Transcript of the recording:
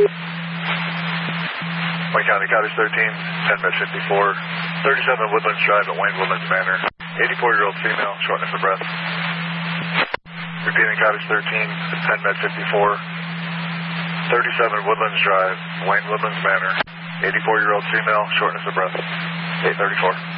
Wayne County, Cottage 13, 10 med 54, 37 Woodlands Drive at Wayne Woodlands Manor, 84-year-old female, shortness of breath. Repeating Cottage 13, 10 med 54, 37 Woodlands Drive, Wayne Woodlands Manor, 84-year-old female, shortness of breath, 834.